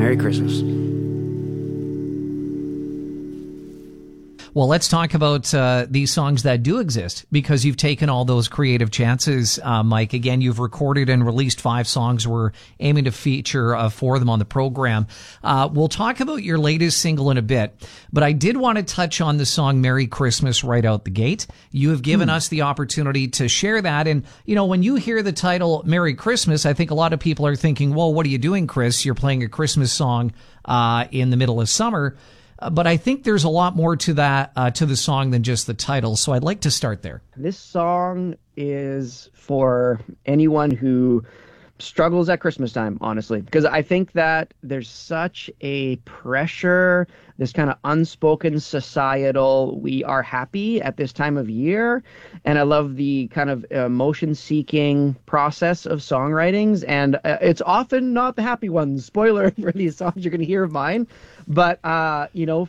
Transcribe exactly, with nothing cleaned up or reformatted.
Merry Christmas. Well, let's talk about uh, these songs that do exist, because you've taken all those creative chances, uh, Mike. Again, you've recorded and released five songs. We're aiming to feature uh, four of them on the program. Uh, we'll talk about your latest single in a bit, but I did want to touch on the song Merry Christmas right out the gate. You have given hmm. us the opportunity to share that. And, you know, when you hear the title Merry Christmas, I think a lot of people are thinking, well, what are you doing, Chris? You're playing a Christmas song uh, in the middle of summer. Uh, but I think there's a lot more to that, uh, to the song than just the title. So I'd like to start there. This song is for anyone who struggles at Christmas time, honestly, because I think that there's such a pressure, this kind of unspoken societal, we are happy at this time of year. And I love the kind of emotion seeking process of songwritings. And uh, it's often not the happy ones. Spoiler for these songs you're going to hear of mine. But, uh, you know,